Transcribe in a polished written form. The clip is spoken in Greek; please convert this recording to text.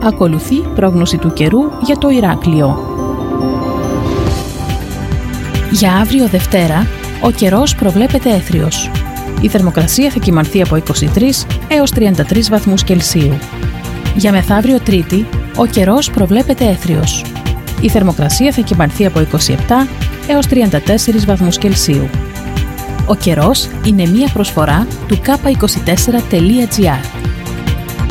Ακολουθεί πρόγνωση του καιρού για το Ηράκλειο. Για αύριο Δευτέρα, ο καιρός προβλέπεται έθριος. Η θερμοκρασία θα κυμανθεί από 23 έως 33 βαθμούς Κελσίου. Για μεθαύριο Τρίτη, ο καιρός προβλέπεται έθριος. Η θερμοκρασία θα κυμανθεί από 27 έως 34 βαθμούς Κελσίου. Ο καιρός είναι μία προσφορά του k24.gr.